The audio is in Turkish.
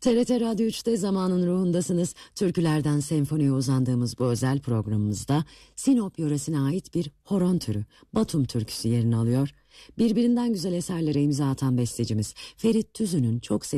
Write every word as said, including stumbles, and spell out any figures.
T R T Radyo üçte Zamanın Ruhundasınız. Türkülerden senfoniye uzandığımız bu özel programımızda Sinop yöresine ait bir horon türü Batum türküsü yerini alıyor. Birbirinden güzel eserlere imza atan bestecimiz Ferit Tüzün'ün çok sevdiği